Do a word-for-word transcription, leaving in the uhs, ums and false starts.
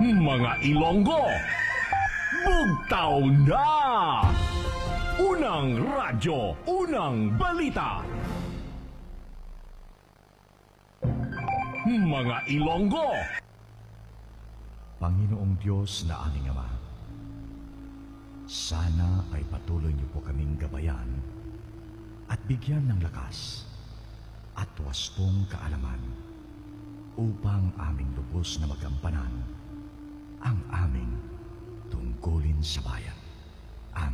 Mga Ilonggo, bugtaw na! Unang radyo, unang balita. Mga Ilonggo, Panginoong Diyos na aming Ama, sana ay patuloy niyo po kaming gabayan at bigyan ng lakas at wastong kaalaman upang aming lubos na magampanan ang aming tungkulin sa bayan.